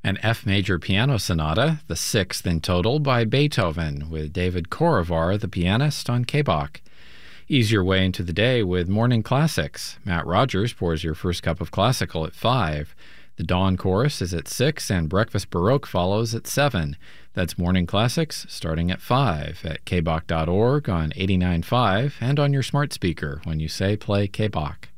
An F major piano sonata, the sixth in total, by Beethoven, with David Korovar, the pianist, on K-Bach. Ease your way into the day with Morning Classics. Matt Rogers pours your first cup of classical at 5. The Dawn Chorus is at 6, and Breakfast Baroque follows at 7. That's Morning Classics starting at 5 at kbach.org on 89.5 and on your smart speaker when you say play K-Bach.